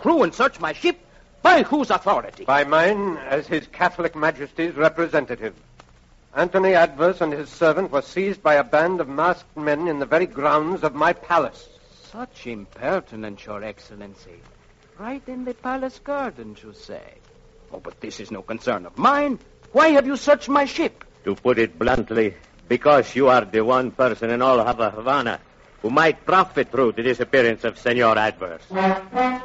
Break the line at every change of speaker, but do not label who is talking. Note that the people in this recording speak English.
crew and search my ship? By whose authority?
By mine, as His Catholic Majesty's representative. Anthony Adverse and his servant were seized by a band of masked men in the very grounds of my palace.
Such impertinence, Your Excellency. Right in the palace gardens, you say. Oh, but this is no concern of mine. Why have you searched my ship?
To put it bluntly, because you are the one person in all Havana who might profit through the disappearance of Senor Adverse.